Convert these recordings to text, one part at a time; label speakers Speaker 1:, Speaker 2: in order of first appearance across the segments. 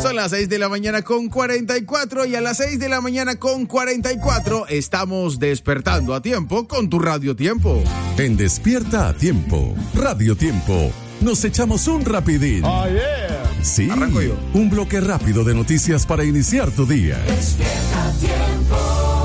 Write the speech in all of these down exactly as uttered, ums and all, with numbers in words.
Speaker 1: Son las seis de la mañana con cuarenta y cuatro y a las seis de la mañana con cuarenta y cuatro estamos despertando a tiempo con tu Radio Tiempo.
Speaker 2: En Despierta a Tiempo, Radio Tiempo, nos echamos un rapidín.
Speaker 1: Oh, yeah.
Speaker 2: Sí,
Speaker 1: arranco yo.
Speaker 2: Un bloque rápido de noticias para iniciar tu día.
Speaker 3: Despierta a Tiempo.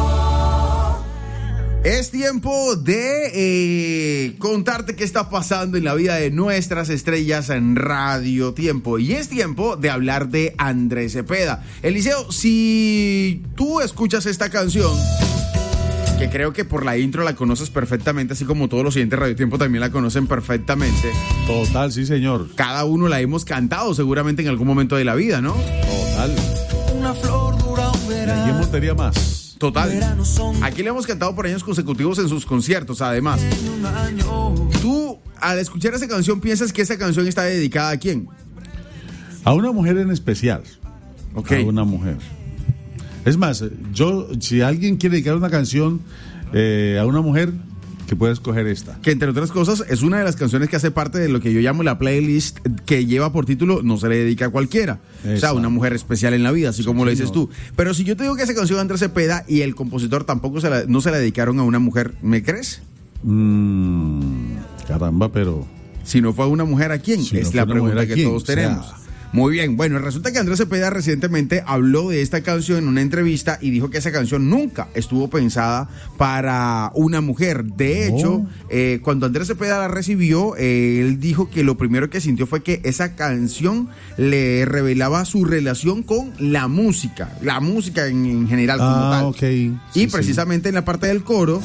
Speaker 1: Es tiempo de eh, contarte qué está pasando en la vida de nuestras estrellas en Radio Tiempo. Y es tiempo de hablar de Andrés Cepeda. Eliseo, si tú escuchas esta canción, que creo que por la intro la conoces perfectamente, así como todos los siguientes Radio Tiempo también la conocen perfectamente.
Speaker 4: Total, sí, señor.
Speaker 1: Cada uno la hemos cantado seguramente en algún momento de la vida, ¿no?
Speaker 4: Total.
Speaker 3: Una flor dura un verano.
Speaker 4: ¿Y quién montaría más?
Speaker 1: Total. Aquí le hemos cantado por años consecutivos en sus conciertos, además. Tú, al escuchar esa canción, piensas que esa canción está dedicada a quién?
Speaker 4: A una mujer en especial.
Speaker 1: Ok.
Speaker 4: A una mujer. Es más, yo, si alguien quiere dedicar una canción eh, a una mujer, que puede escoger esta.
Speaker 1: Que entre otras cosas es una de las canciones que hace parte de lo que yo llamo la playlist, que lleva por título No se le dedica a cualquiera. Exacto. O sea, una mujer especial en la vida, así sí, como lo dices tú. Pero si yo te digo que esa canción de Andrés Cepeda y el compositor tampoco se la, no se la dedicaron a una mujer, ¿me crees?
Speaker 4: Mm, caramba, pero...
Speaker 1: Si no fue a una mujer, ¿a quién? Si es no la pregunta que quién? Todos tenemos. O sea... Muy bien, bueno, resulta que Andrés Cepeda recientemente habló de esta canción en una entrevista y dijo que esa canción nunca estuvo pensada para una mujer. De hecho, oh. eh, cuando Andrés Cepeda la recibió, eh, él dijo que lo primero que sintió fue que esa canción le revelaba su relación con la música, la música en, en general como
Speaker 4: ah,
Speaker 1: tal.
Speaker 4: Okay.
Speaker 1: Y
Speaker 4: sí,
Speaker 1: precisamente
Speaker 4: sí.
Speaker 1: en la parte del coro...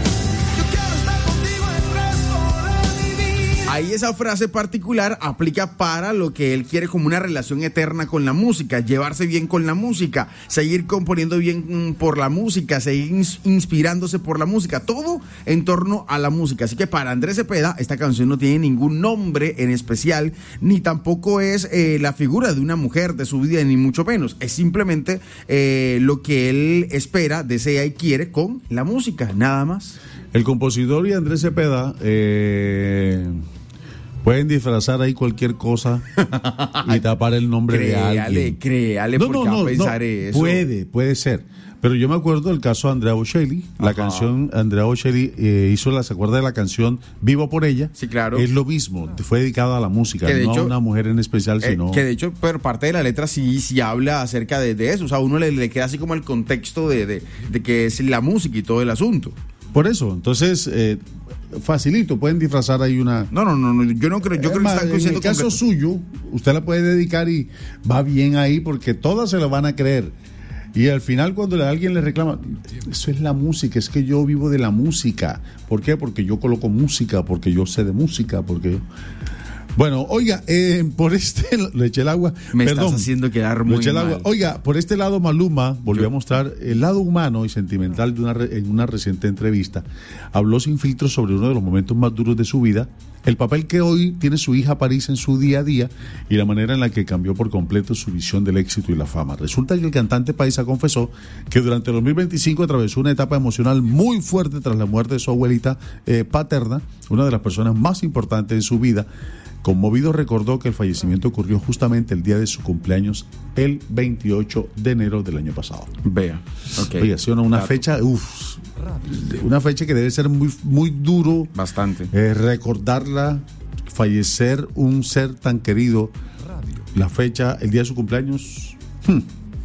Speaker 1: Ahí esa frase particular aplica para lo que él quiere como una relación eterna con la música, llevarse bien con la música, seguir componiendo bien por la música, seguir inspirándose por la música, todo en torno a la música. Así que para Andrés Cepeda esta canción no tiene ningún nombre en especial, ni tampoco es eh, la figura de una mujer de su vida, ni mucho menos. Es simplemente eh, lo que él espera, desea y quiere con la música, nada más.
Speaker 4: El compositor y Andrés Cepeda... Eh... pueden disfrazar ahí cualquier cosa y tapar el nombre créale, de alguien.
Speaker 1: Créale, no, porque no, no, va a pensar no, eso.
Speaker 4: Puede, puede ser. Pero yo me acuerdo del caso de Andrea Bocelli. La Ajá. canción, Andrea Bocelli eh, hizo, la, ¿se acuerda de la canción Vivo por ella?
Speaker 1: Sí, claro.
Speaker 4: Es lo mismo, fue dedicada a la música, no hecho, a una mujer en especial,
Speaker 1: eh,
Speaker 4: sino...
Speaker 1: Que de hecho, pero parte de la letra sí, sí habla acerca de, de eso. O sea, a uno le, le queda así como el contexto de, de, de que es la música y todo el asunto.
Speaker 4: Por eso, entonces... Eh, facilito, pueden disfrazar ahí una...
Speaker 1: No, no, no, yo no creo, yo creo
Speaker 4: más,
Speaker 1: que están
Speaker 4: en el caso completo. Suyo, usted la puede dedicar y va bien ahí porque todas se lo van a creer. Y al final cuando alguien le reclama, eso es la música, es que yo vivo de la música. ¿Por qué? Porque yo coloco música, porque yo sé de música, porque... Bueno, oiga, eh, por este... Le eché el agua.
Speaker 1: Me
Speaker 4: Perdón,
Speaker 1: estás haciendo quedar muy
Speaker 4: le eché el agua.
Speaker 1: mal.
Speaker 4: Oiga, por este lado Maluma volvió
Speaker 1: Yo.
Speaker 4: a mostrar el lado humano y sentimental de una en una reciente entrevista. Habló sin filtros sobre uno de los momentos más duros de su vida, el papel que hoy tiene su hija París en su día a día y la manera en la que cambió por completo su visión del éxito y la fama. Resulta que el cantante paisa confesó que durante el dos mil veinticinco atravesó una etapa emocional muy fuerte tras la muerte de su abuelita eh, paterna, una de las personas más importantes en su vida. Conmovido recordó que el fallecimiento ocurrió justamente el día de su cumpleaños, el veintiocho de enero del año pasado.
Speaker 1: Vea, ok.
Speaker 4: Oiga, sí, una, una fecha, uff, una fecha que debe ser muy, muy duro.
Speaker 1: Bastante.
Speaker 4: Eh, recordarla, fallecer un ser tan querido, la fecha, el día de su cumpleaños. Hmm.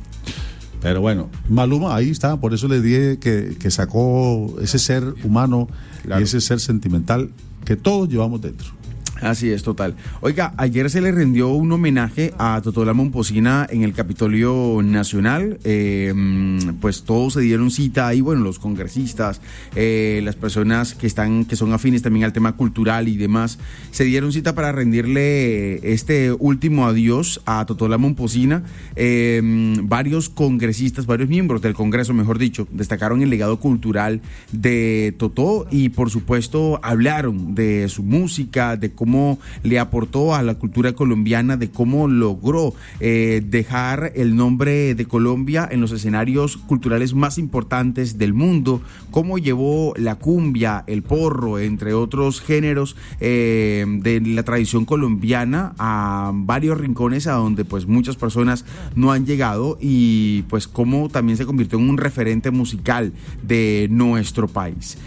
Speaker 4: Pero bueno, Maluma ahí está, por eso le dije que, que sacó ese ser humano, claro, y ese ser sentimental que todos llevamos dentro.
Speaker 1: Así es, total. Oiga, ayer se le rindió un homenaje a Totó Momposina en el Capitolio Nacional. Eh, pues todos se dieron cita ahí, bueno, los congresistas, eh, las personas que están, que son afines también al tema cultural y demás, se dieron cita para rendirle este último adiós a Totó Momposina. Eh, varios congresistas, varios miembros del Congreso, mejor dicho, destacaron el legado cultural de Totó y por supuesto hablaron de su música, de cómo cómo le aportó a la cultura colombiana, de cómo logró eh, dejar el nombre de Colombia en los escenarios culturales más importantes del mundo, cómo llevó la cumbia, el porro, entre otros géneros eh, de la tradición colombiana a varios rincones a donde pues muchas personas no han llegado, y pues cómo también se convirtió en un referente musical de nuestro país.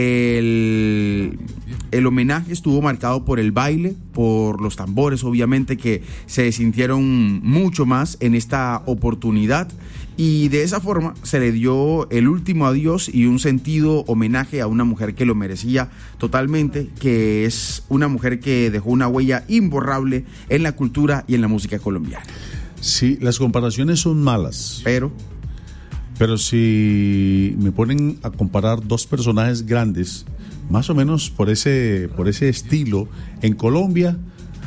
Speaker 1: El, el homenaje estuvo marcado por el baile, por los tambores, obviamente, que se sintieron mucho más en esta oportunidad, y de esa forma se le dio el último adiós y un sentido homenaje a una mujer que lo merecía totalmente, que es una mujer que dejó una huella imborrable en la cultura y en la música colombiana.
Speaker 4: Sí, las comparaciones son malas.
Speaker 1: Pero...
Speaker 4: Pero si me ponen a comparar dos personajes grandes, más o menos por ese, por ese estilo, en Colombia,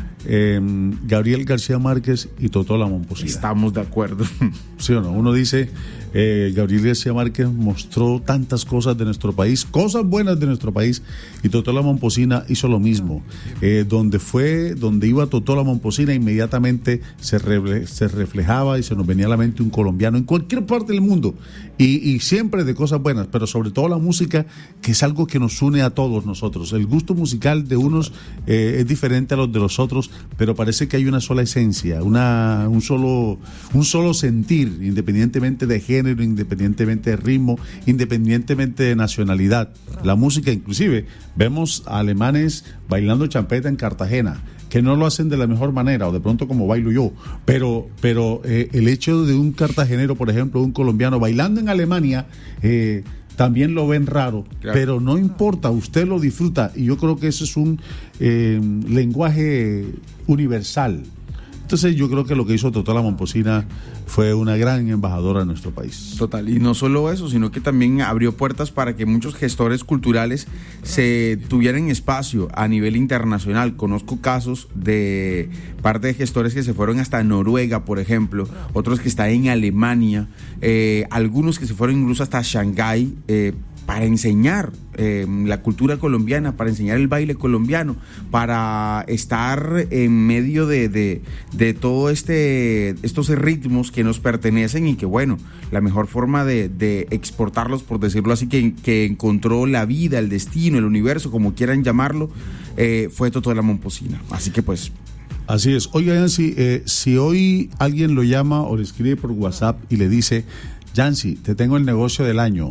Speaker 4: eh, Gabriel García Márquez y Totó la Momposina.
Speaker 1: Estamos de acuerdo.
Speaker 4: ¿Sí o no? Uno dice, eh, Gabriel García Márquez mostró tantas cosas de nuestro país, cosas buenas de nuestro país, y Totó la Momposina hizo lo mismo. Eh, donde fue, donde iba Totó la Momposina, inmediatamente se, re, se reflejaba y se nos venía a la mente un colombiano en cualquier parte del mundo, y, y siempre de cosas buenas, pero sobre todo la música, que es algo que nos une a todos nosotros. El gusto musical de unos eh, es diferente a los de los otros, pero parece que hay una sola esencia, una, un solo, un solo sentir, independientemente de género, independientemente de ritmo, independientemente de nacionalidad. La música, inclusive, vemos a alemanes bailando champeta en Cartagena, que no lo hacen de la mejor manera, o de pronto como bailo yo, pero, pero eh, el hecho de un cartagenero, por ejemplo, un colombiano bailando en Alemania, eh, también lo ven raro, claro. Pero no importa, usted lo disfruta, y yo creo que ese es un eh, lenguaje universal. Entonces yo creo que lo que hizo Totó la Momposina fue una gran embajadora de nuestro país.
Speaker 1: Total, y no solo eso, sino que también abrió puertas para que muchos gestores culturales se tuvieran espacio a nivel internacional. Conozco casos de parte de gestores que se fueron hasta Noruega, por ejemplo, otros que están en Alemania, eh, algunos que se fueron incluso hasta Shanghái, eh, para enseñar eh, la cultura colombiana, para enseñar el baile colombiano, para estar en medio de, de, de todo este estos ritmos que nos pertenecen, y que bueno, la mejor forma de, de exportarlos, por decirlo así, que, que encontró la vida, el destino, el universo, como quieran llamarlo, eh, fue Totó la Momposina. Así que pues...
Speaker 4: Así es. Oigan, si, eh, si hoy alguien lo llama o le escribe por WhatsApp y le dice, Yancy, te tengo el negocio del año,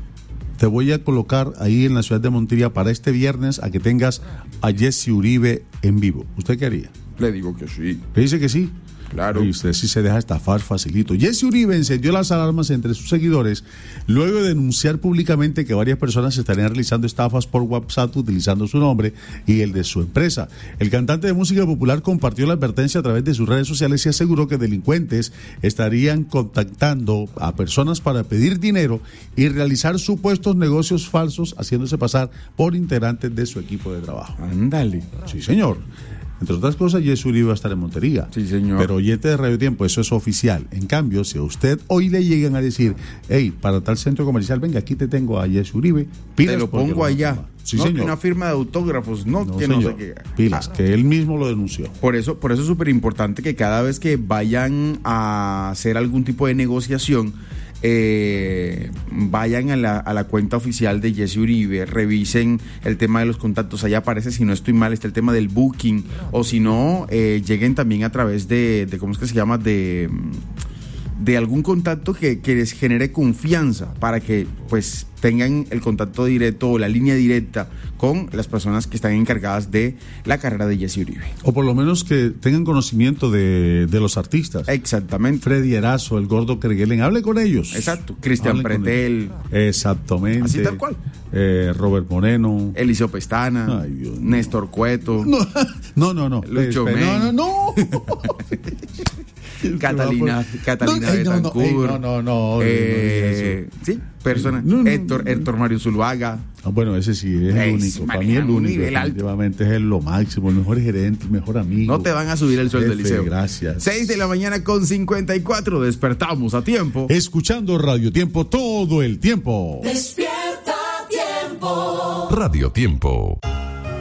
Speaker 4: te voy a colocar ahí en la ciudad de Montería para este viernes a que tengas a Jesse Uribe en vivo, ¿usted qué haría?
Speaker 1: Le digo que sí.
Speaker 4: ¿Le dice que sí?
Speaker 1: Claro.
Speaker 4: Y usted sí se deja estafar facilito. Jesse Uribe encendió las alarmas entre sus seguidores luego de denunciar públicamente que varias personas estarían realizando estafas por WhatsApp utilizando su nombre y el de su empresa. El cantante de música popular compartió la advertencia a través de sus redes sociales y aseguró que delincuentes estarían contactando a personas para pedir dinero y realizar supuestos negocios falsos, haciéndose pasar por integrantes de su equipo de trabajo.
Speaker 1: Ándale.
Speaker 4: Sí, señor. Entre otras cosas, Jesse Uribe va a estar en Montería.
Speaker 1: Sí, señor.
Speaker 4: Pero oyente de Radio Tiempo, eso es oficial. En cambio, si a usted hoy le llegan a decir, hey, para tal centro comercial, venga, aquí te tengo a Jesse Uribe, pilas.
Speaker 1: Te lo pongo allá.
Speaker 4: Sí,
Speaker 1: no,
Speaker 4: señor.
Speaker 1: Que una firma de autógrafos, no,
Speaker 4: no
Speaker 1: que
Speaker 4: señor.
Speaker 1: no sé qué.
Speaker 4: Pilas, ah. que él mismo lo denunció.
Speaker 1: Por eso, por eso es súper importante que cada vez que vayan a hacer algún tipo de negociación, Eh, vayan a la, a la cuenta oficial de Jesse Uribe, revisen el tema de los contactos. Allá aparece, si no estoy mal, está el tema del booking, o si no, eh, lleguen también a través de, de ¿cómo es que se llama? De, de algún contacto que, que les genere confianza, para que pues tengan el contacto directo o la línea directa con las personas que están encargadas de la carrera de Jesse Uribe.
Speaker 4: O por lo menos que tengan conocimiento de, de los artistas.
Speaker 1: Exactamente.
Speaker 4: Freddy Erazo, el Gordo Kerguelen, hable con ellos.
Speaker 1: Exacto. Cristian Pretel.
Speaker 4: Exactamente.
Speaker 1: Así tal cual.
Speaker 4: Eh, Robert Moreno.
Speaker 1: Eliseo Pestana.
Speaker 4: Ay, Dios,
Speaker 1: Néstor no. Cueto.
Speaker 4: No, no, no.
Speaker 1: Lucho Men.
Speaker 4: No, no, no.
Speaker 1: Catalina, Catalina no, Betancourt.
Speaker 4: No, no, no.
Speaker 1: Eh, no sí, personas. No, no, Héctor, no, no. Héctor Mario Zuluaga.
Speaker 4: Ah, bueno, ese sí es, es el único. Para mí el único. Definitivamente es lo máximo, el mejor gerente, el mejor amigo.
Speaker 1: No te van a subir el sueldo del liceo.
Speaker 4: Gracias.
Speaker 1: seis de la mañana con cincuenta y cuatro. Despertamos a tiempo.
Speaker 4: Escuchando Radio Tiempo todo el tiempo.
Speaker 3: Despierta Tiempo.
Speaker 2: Radio Tiempo.